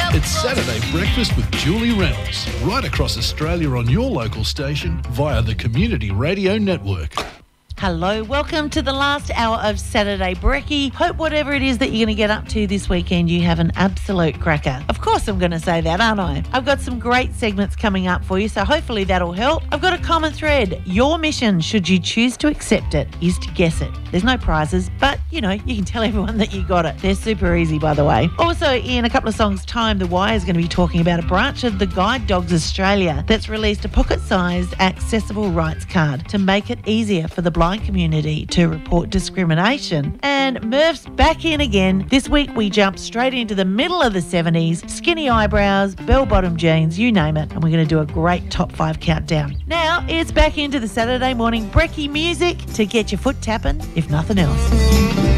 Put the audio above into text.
It's Saturday Breakfast with Julie Reynolds, right across Australia on your local station via the Community Radio Network. Hello, welcome to the last hour of Saturday Brekkie. Hope whatever it is that you're going to get up to this weekend, you have an absolute cracker. Of course I'm going to say that, aren't I? I've got some great segments coming up for you, so hopefully that'll help. I've got a common thread. Your mission, should you choose to accept it, is to guess it. There's no prizes, but, you can tell everyone that you got it. They're super easy, by the way. Also, in a couple of songs' time, The Wire is going to be talking about a branch of the Guide Dogs Australia that's released a pocket-sized accessible rights card to make it easier for the blind community to report discrimination. And Murph's back in again. This week we jump straight into the middle of the 70s, skinny eyebrows, bell-bottom jeans, you name it, and we're going to do a great top 5 countdown. Now it's back into the Saturday morning Brekkie music to get your foot tapping, if nothing else.